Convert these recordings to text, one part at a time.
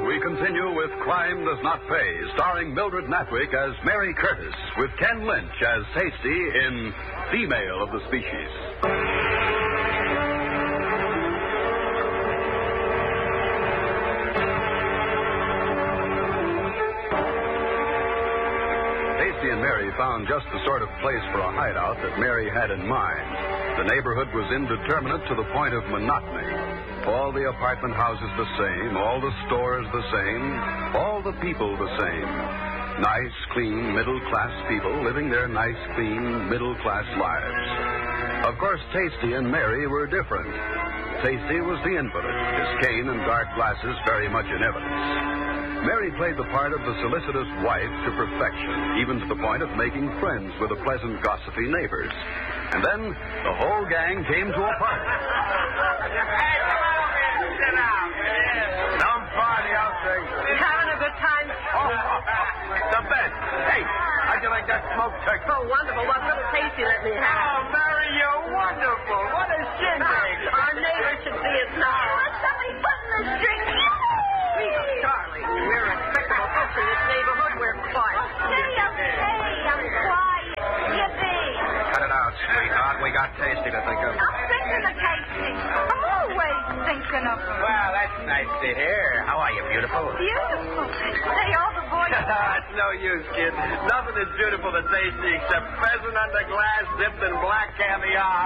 we continue with Crime Does Not Pay, starring Mildred Natwick as Mary Curtis, with Ken Lynch as Tasty in Female of the Species. Tasty and Mary found just the sort of place for a hideout that Mary had in mind. The neighborhood was indeterminate to the point of monotony. All the apartment houses the same, all the stores the same, all the people the same. Nice, clean, middle-class people living their nice, clean, middle-class lives. Of course, Tasty and Mary were different. Tasty was the invalid, his cane and dark glasses very much in evidence. Mary played the part of the solicitous wife to perfection, even to the point of making friends with the pleasant, gossipy neighbors. And then the whole gang came to a party. Hey, come on, man. Sit down. Some party, I'll say. Having a good time? Oh, the best. Hey, how'd you like that smoked turkey? Oh, wonderful. What little Tasty let me have. Oh, Mary, you're wonderful. What a shindig. Our neighbors should see us now. Somebody put in this drink. Darling, we're respectable folks in this neighborhood. We're quiet. Okay, I'm quiet. Yippee. Cut it out, sweetheart. We got Tasty to think of. I'm thinking of Tasty. I'm always thinking of her. Well, that's nice to hear. How are you, beautiful? Beautiful. Say, all the boys... It's no use, kid. Nothing is beautiful to Tasty except pheasant under glass dipped in black caviar.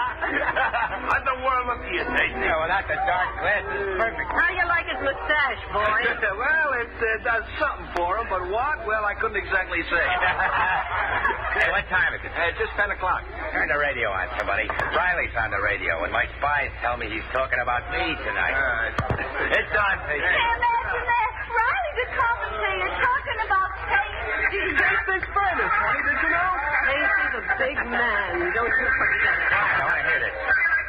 How'd the world look to you, Tasty? Yeah, without the dark glasses, perfect. How do you like his mustache, boy? Well, it does something for him, but what? Well, I couldn't exactly say. Hey, what time is it? It's just 10 o'clock. Turn the radio on, somebody. Riley's on the radio, and my spies tell me he's talking about me tonight. It's on, Tasty. Imagine that. Riley, the commentator, talking about Tasty. He's a big friend of mine, did you know? Tasty's a big man. Don't you forget it. I want to hear this.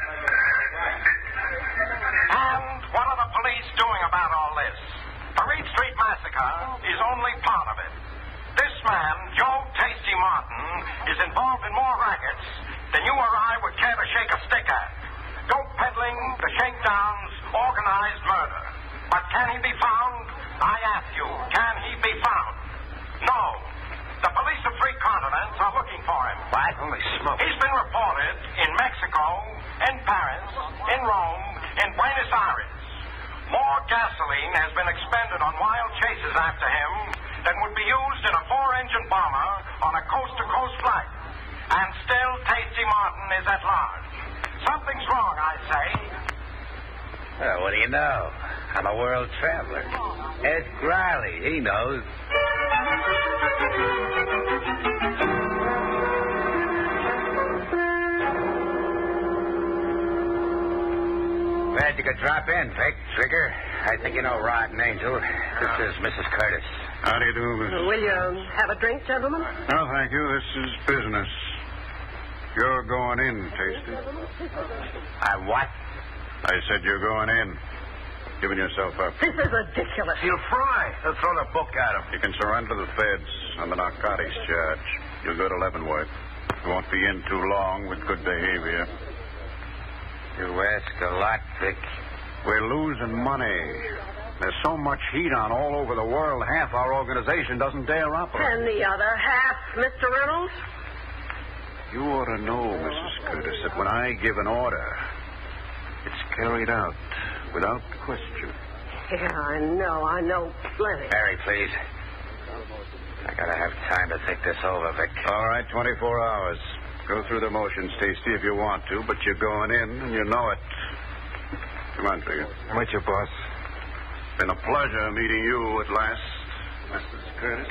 And what are the police doing about all this? The Reed Street Massacre is only part of it. This man, Joe Tasty Martin, is involved in more rackets than you or I would care to shake a stick at. Dope peddling, the shakedowns, organized murder. But can he be found? I ask you, can he be found? No. The police of 3 continents are looking for him. What? Holy smoke. He's been reported in Mexico, in Paris, in Rome, in Buenos Aires. More gasoline has been expended on wild chases after him than would be used in a 4-engine bomber on a coast-to-coast flight. And still Tasty Martin is at large. Something's wrong, I say. Well, what do you know? I'm a world traveler. Ed Riley, he knows. Glad you could drop in, Vic. Trigger, I think you know Rod and Angel. This is Mrs. Curtis. How do you do, Mrs. Will you have a drink, gentlemen? No, thank you. This is business. You're going in, Tasty. I what? I said you're going in. Giving yourself up. This is ridiculous. He'll fry. They'll throw the book at him. You can surrender the feds on the narcotics charge. You'll go to Leavenworth. You won't be in too long with good behavior. You ask a lot, Vic. We're losing money. There's so much heat on all over the world, half our organization doesn't dare operate. And the other half, Mr. Reynolds? You ought to know, Mrs. Curtis, that when I give an order, it's carried out without question. Yeah, I know plenty. Mary, please. I gotta have time to think this over, Vic. All right, 24 hours. Go through the motions, Tasty, if you want to, but you're going in, and you know it. Come on, Trigger. I'm with you, boss. Been a pleasure meeting you at last, Mrs. Curtis.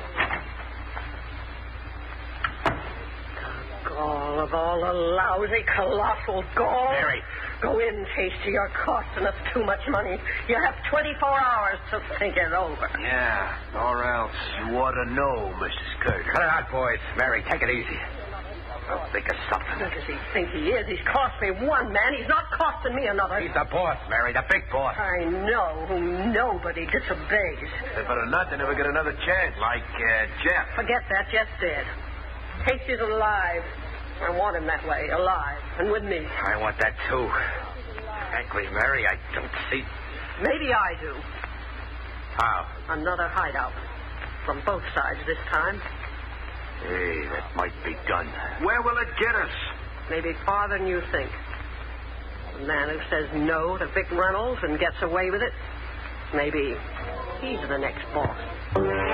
Gall of all the lousy, colossal gall. Mary. Go in, Tasty. You're costing us too much money. You have 24 hours to think it over. Yeah, or else you ought to know, Mrs. Curtis. Cut it out, boys. Mary, take it easy. I'll think of something. What does he think he is? He's cost me one man. He's not costing me another. He's the boss, Mary, the big boss. I know whom nobody disobeys. If for not, they never get another chance, like Jeff. Forget that. Jeff's dead. Tasty's alive. I want him that way, alive, and with me. I want that, too. Frankly, Mary, I don't see... Maybe I do. How? Another hideout. From both sides this time. Hey, that might be done. Where will it get us? Maybe farther than you think. The man who says no to Vic Reynolds and gets away with it, maybe he's the next boss.